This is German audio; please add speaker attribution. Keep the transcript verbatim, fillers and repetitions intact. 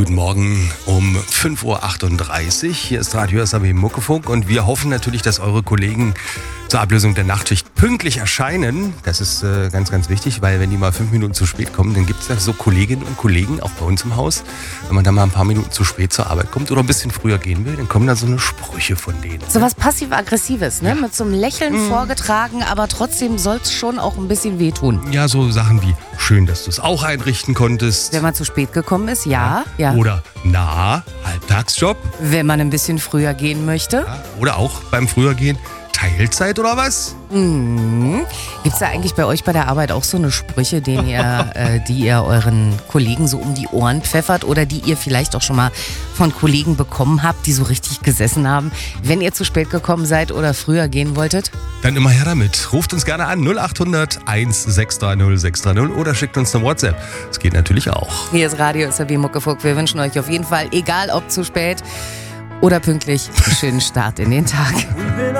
Speaker 1: Guten Morgen um fünf Uhr achtunddreißig. Hier ist Radio S A B Muckefunk und wir hoffen natürlich, dass eure Kollegen zur Ablösung der Nachtschicht pünktlich erscheinen. Das ist äh, ganz, ganz wichtig, weil wenn die mal fünf Minuten zu spät kommen, dann gibt es ja so Kolleginnen und Kollegen, auch bei uns im Haus, wenn man da mal ein paar Minuten zu spät zur Arbeit kommt oder ein bisschen früher gehen will, dann kommen da so eine Sprüche von denen.
Speaker 2: So was Passiv-Aggressives, ne?
Speaker 1: Ja.
Speaker 2: Mit so einem Lächeln mhm. vorgetragen, aber trotzdem soll es schon auch ein bisschen wehtun.
Speaker 1: Ja, so Sachen wie, schön, dass du es auch einrichten konntest.
Speaker 2: Wenn man zu spät gekommen ist, ja. ja.
Speaker 1: Oder, na, Halbtagsjob.
Speaker 2: Wenn man ein bisschen früher gehen möchte.
Speaker 1: Ja. Oder auch beim früher gehen, Teilzeit oder was?
Speaker 2: Mhm. Gibt es da eigentlich bei euch bei der Arbeit auch so eine Sprüche, den ihr, äh, die ihr euren Kollegen so um die Ohren pfeffert oder die ihr vielleicht auch schon mal von Kollegen bekommen habt, die so richtig gesessen haben, wenn ihr zu spät gekommen seid oder früher gehen wolltet?
Speaker 1: Dann immer her damit. Ruft uns gerne an null acht hundert eins sechs drei null sechs drei null oder schickt uns eine WhatsApp. Das geht natürlich auch.
Speaker 2: Hier ist Radio S A B Muckefunk. Wir wünschen euch auf jeden Fall, egal ob zu spät oder pünktlich, einen schönen Start in den Tag.